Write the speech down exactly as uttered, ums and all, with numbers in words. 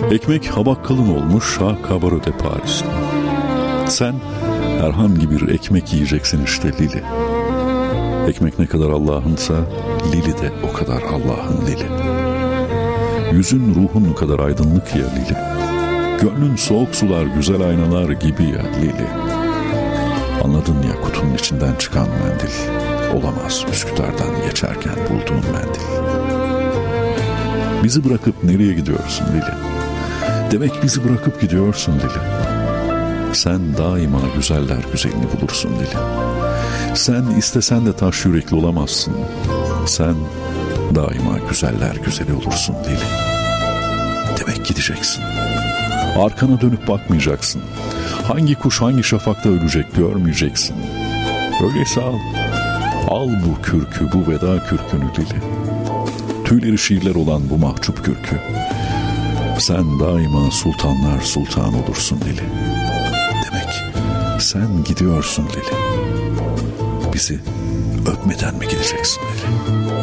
Ekmek habak kalın olmuş ha kabarö de Paris'te. Sen herhangi bir ekmek yiyeceksin işte Lili. Ekmek ne kadar Allah'ınsa Lili de o kadar Allah'ın Lili. Yüzün ruhun kadar aydınlık ya Lili. Gönlün soğuk sular güzel aynalar gibi ya Lili. Anladın ya kutunun içinden çıkan mendil olamaz Üsküdar'dan geçerken bulduğun mendil. Bizi bırakıp nereye gidiyorsun Lili? Demek bizi bırakıp gidiyorsun Lili. Sen daima güzeller güzelini bulursun Lili. Sen istesen de taş yürekli olamazsın. Sen daima güzeller güzeli olursun Lili. Demek gideceksin. Arkana dönüp bakmayacaksın. Hangi kuş hangi şafakta ölecek görmeyeceksin. Öyleyse al. Al bu kürkü, bu veda kürkünü Lili. Tüyleri şiirler olan bu mahcup kürkü. Sen daima sultanlar sultan olursun Lili. Demek sen gidiyorsun Lili. Bizi öpmeden mi gideceksin Lili?